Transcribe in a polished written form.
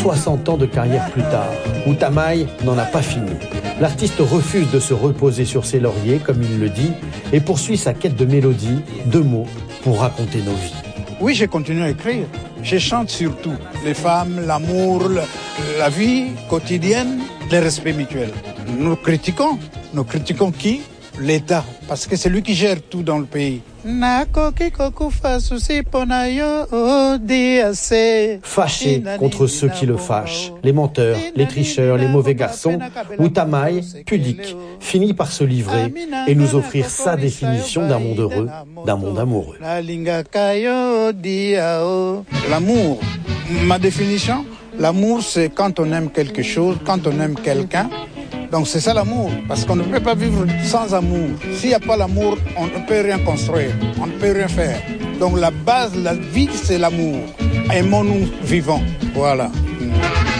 60 ans de carrière plus tard, Outa-Maï n'en a pas fini. L'artiste refuse de se reposer sur ses lauriers, comme il le dit, et poursuit sa quête de mélodie, de mots, pour raconter nos vies. Oui, j'ai continué à écrire. Je chante surtout les femmes, l'amour, la vie quotidienne, le respect mutuel. Nous critiquons qui? L'État, parce que c'est lui qui gère tout dans le pays. Fâché contre ceux qui le fâchent, les menteurs, les tricheurs, les mauvais garçons, Outa-Maï, pudique, finit par se livrer et nous offrir sa définition d'un monde heureux, d'un monde amoureux. L'amour, ma définition, l'amour c'est quand on aime quelque chose, quand on aime quelqu'un. Donc c'est ça l'amour, parce qu'on ne peut pas vivre sans amour. S'il n'y a pas l'amour, on ne peut rien construire, on ne peut rien faire. Donc la base, la vie, c'est l'amour. Aimons-nous vivants, voilà.